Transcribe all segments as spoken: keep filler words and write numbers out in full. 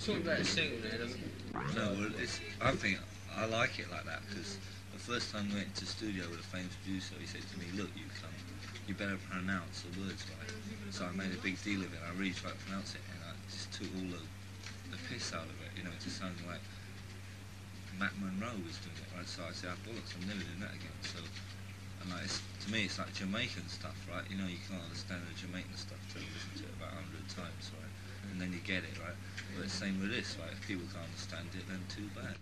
talking about a single there, doesn't it? No, well, it's, I think I like it like that because the first time I went to the studio with a famous producer, he said to me, look, you cunt, you better pronounce the words right. So I made a big deal of it, I really tried to pronounce it, and I just took all the, the piss out of it, you know, it just sounded like Matt Monroe was doing it, right? So I said, oh, bollocks, I'm never doing that again. So, and like, it's, to me, it's like Jamaican stuff, right? You know, you can't understand the Jamaican stuff till you listen to it about a hundred times, right? And then you get it, right? But it's the same with this, right? If people can't understand it, then too bad.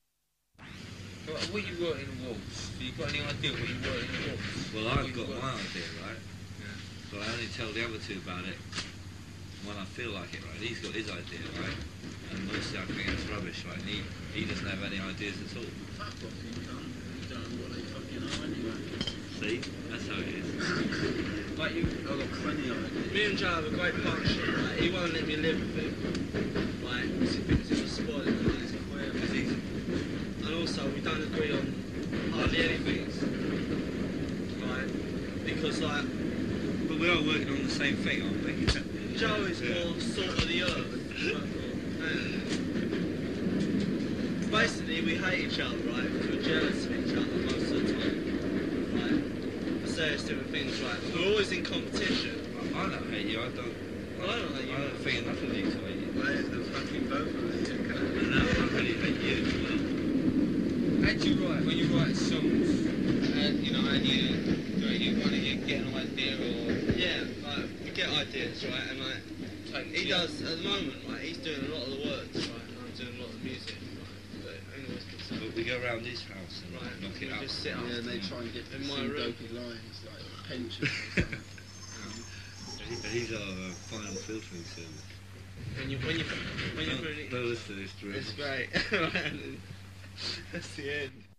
Well, what you wrote in the waltz? You got any idea what you wrote in the waltz? Well, What I've you got wrote? my idea, right? Yeah. But I only tell the other two about it when I feel like it, right? He's got his idea, right? And mostly I think it's rubbish, right? And he, he doesn't have any ideas at all. Fuck off, you cunt. You don't know what they fucking know anyway. See? That's how it is. Like you, I've got plenty of ideas. me and Joe have a great partnership, right? He won't let me live with him, right? Because he thinks it was spoiling the night. Because he's, And also, we don't agree on hardly anything, right? Because, like, but we are working on the same thing, aren't we? Joe is Yeah. more salt of the earth. And basically, we hate each other, right? Because we're jealous of each other most of the time, right? For various different things, right? We're always in competition. I don't hate you, I don't... Well, I don't hate you. I don't think enough of these hate you. Where's the fucking both of these? No, I really hate you as well. How do you write when you write songs? And you know, and you, you, know, you want to get an idea, or yeah, like we get ideas, right? And like he does at the moment, right? He's doing a lot of the words, right? And I'm doing a lot of the music, right? But anyways, But we go around his house and right, knock we it out. just sit up. Yeah, and they try and get In some my room. dopey lines, like pension or something. He- He's our uh, final filtering service. When you when you when you Don't, put it, don't listen to this, Drew. it's great. That's the end.